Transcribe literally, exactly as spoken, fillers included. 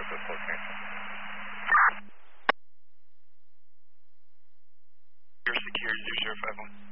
the full transfer. You're secure, zero zero five one.